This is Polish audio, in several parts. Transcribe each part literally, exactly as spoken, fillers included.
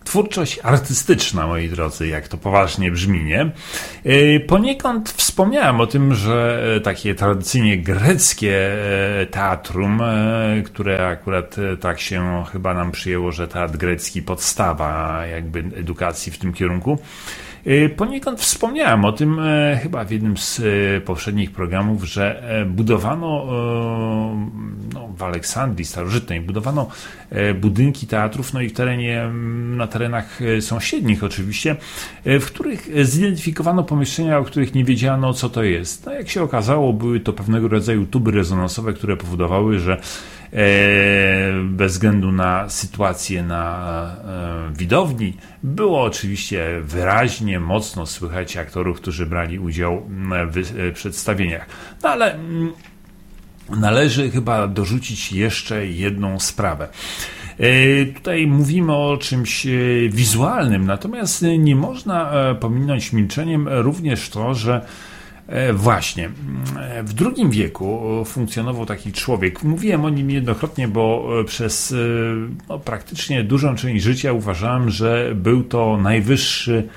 twórczość artystyczna, moi drodzy, jak to poważnie brzmi, nie? Poniekąd wspomniałem o tym, że takie tradycyjnie greckie teatrum, które akurat tak się chyba nam przyjęło, że teatr grecki podstawa jakby edukacji w tym kierunku. Poniekąd wspomniałem o tym chyba w jednym z poprzednich programów, że budowano no, w Aleksandrii starożytnej budowano budynki teatrów, no i w terenie, na terenach sąsiednich oczywiście, w których zidentyfikowano pomieszczenia, o których nie wiedziano, co to jest. No, jak się okazało, były to pewnego rodzaju tuby rezonansowe, które powodowały, że bez względu na sytuację na widowni było oczywiście wyraźnie, mocno słychać aktorów, którzy brali udział w przedstawieniach. No ale należy chyba dorzucić jeszcze jedną sprawę. Tutaj mówimy o czymś wizualnym, natomiast nie można pominąć milczeniem również to, że właśnie, w drugim wieku funkcjonował taki człowiek. Mówiłem o nim niejednokrotnie, bo przez no, praktycznie dużą część życia uważałem, że był to najwyższy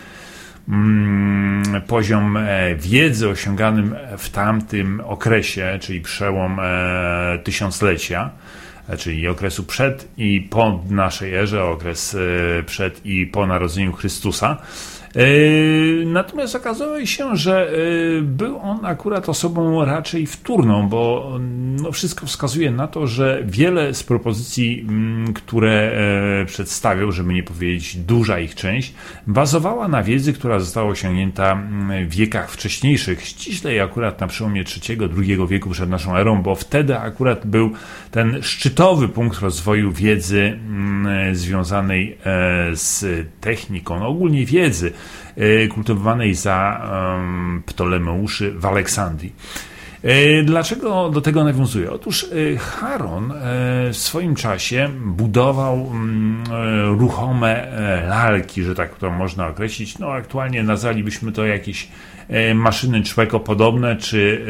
mm, poziom wiedzy osiąganym w tamtym okresie, czyli przełom e, tysiąclecia, czyli okresu przed i po naszej erze, okres przed i po narodzeniu Chrystusa. Natomiast okazało się, że był on akurat osobą raczej wtórną, bo no wszystko wskazuje na to, że wiele z propozycji, które przedstawiał, żeby nie powiedzieć duża ich część, bazowała na wiedzy, która została osiągnięta w wiekach wcześniejszych, ściślej akurat na przełomie trzeciego, drugiego wieku przed naszą erą, bo wtedy akurat był ten szczytowy punkt rozwoju wiedzy związanej z techniką, no ogólnie wiedzy kultywowanej za Ptolemeuszy w Aleksandrii. Dlaczego do tego nawiązuję? Otóż Charon w swoim czasie budował ruchome lalki, że tak to można określić. No aktualnie nazwalibyśmy to jakieś maszyny człekopodobne, czy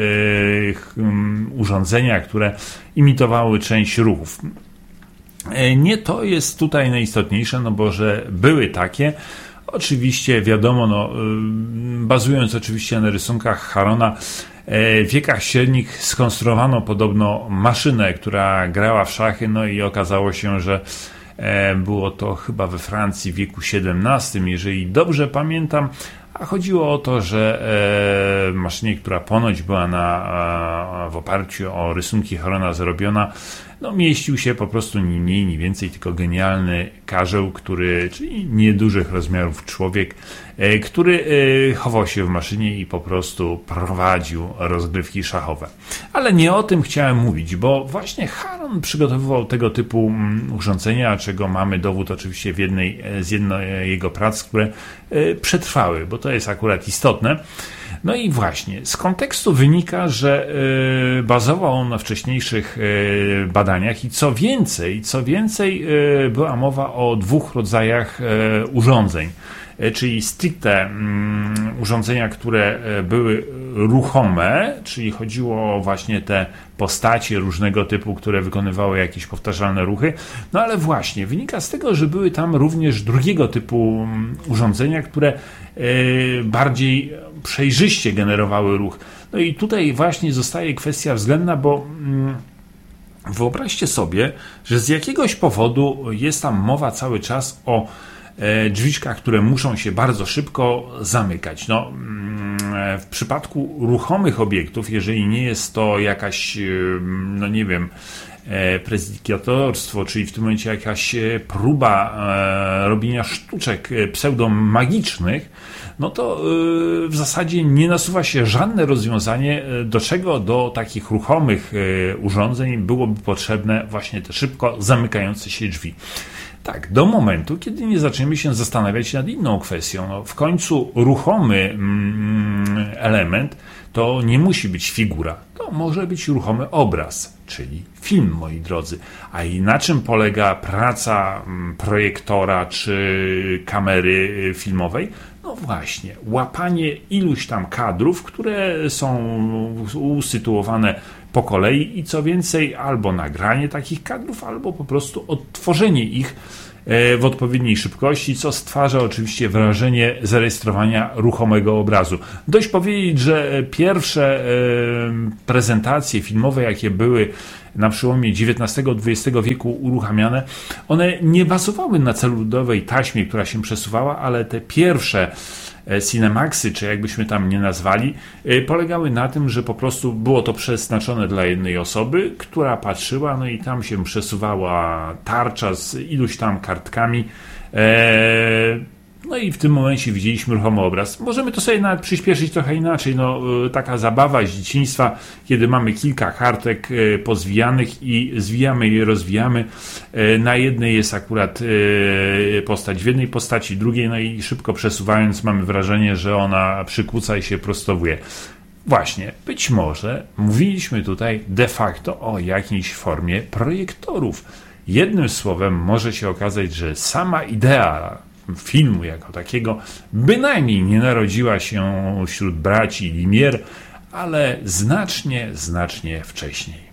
urządzenia, które imitowały część ruchów. Nie to jest tutaj najistotniejsze, no bo że były takie. Oczywiście wiadomo, no, bazując oczywiście na rysunkach Charona, w wiekach średnich skonstruowano podobno maszynę, która grała w szachy, no i okazało się, że było to chyba we Francji w wieku siedemnastym, jeżeli dobrze pamiętam, a chodziło o to, że e, maszynie, która ponoć była na, a, w oparciu o rysunki Charona zrobiona, no mieścił się po prostu ni mniej, ni więcej, tylko genialny karzeł, który, czyli niedużych rozmiarów człowiek, e, który e, chował się w maszynie i po prostu prowadził rozgrywki szachowe. Ale nie o tym chciałem mówić, bo właśnie Charon przygotowywał tego typu mm, urządzenia, czego mamy dowód oczywiście w jednej z jednej jego prac, które e, przetrwały, bo to jest akurat istotne. No i właśnie, z kontekstu wynika, że y, bazował on na wcześniejszych y, badaniach i co więcej, co więcej y, była mowa o dwóch rodzajach y, urządzeń, y, czyli stricte y, urządzenia, które y, były ruchome, czyli chodziło o właśnie te postacie różnego typu, które wykonywały jakieś powtarzalne ruchy, no ale właśnie, wynika z tego, że były tam również drugiego typu urządzenia, które y, bardziej przejrzyście generowały ruch. No i tutaj właśnie zostaje kwestia względna, bo mm, wyobraźcie sobie, że z jakiegoś powodu jest tam mowa cały czas o e, drzwiczkach, które muszą się bardzo szybko zamykać. No, mm, w przypadku ruchomych obiektów, jeżeli nie jest to jakaś, no nie wiem, predykatorstwo, czyli w tym momencie jakaś próba e, robienia sztuczek pseudomagicznych, no to e, w zasadzie nie nasuwa się żadne rozwiązanie, do czego do takich ruchomych e, urządzeń byłoby potrzebne właśnie te szybko zamykające się drzwi. Tak, do momentu, kiedy nie zaczniemy się zastanawiać nad inną kwestią. No, w końcu ruchomy mm, element to nie musi być figura, to może być ruchomy obraz, czyli film, moi drodzy. A i na czym polega praca projektora czy kamery filmowej? No właśnie, łapanie iluś tam kadrów, które są usytuowane po kolei i co więcej, albo nagranie takich kadrów, albo po prostu odtworzenie ich w odpowiedniej szybkości, co stwarza oczywiście wrażenie zarejestrowania ruchomego obrazu. Dość powiedzieć, że pierwsze prezentacje filmowe, jakie były na przełomie dziewiętnastego dwudziestego wieku uruchamiane, one nie bazowały na celuloidowej taśmie, która się przesuwała, ale te pierwsze Cinemaxy, czy jakbyśmy tam nie nazwali, polegały na tym, że po prostu było to przeznaczone dla jednej osoby, która patrzyła, no i tam się przesuwała tarcza z iluś tam kartkami. No i w tym momencie widzieliśmy ruchomy obraz. Możemy to sobie nawet przyspieszyć trochę inaczej. No, taka zabawa z dzieciństwa, kiedy mamy kilka kartek pozwijanych i zwijamy je, rozwijamy. Na jednej jest akurat postać w jednej postaci, drugiej, no i szybko przesuwając mamy wrażenie, że ona przykłóca i się prostowuje. Właśnie, być może mówiliśmy tutaj de facto o jakiejś formie projektorów. Jednym słowem może się okazać, że sama idea filmu jako takiego bynajmniej nie narodziła się wśród braci Lumière, ale znacznie, znacznie wcześniej.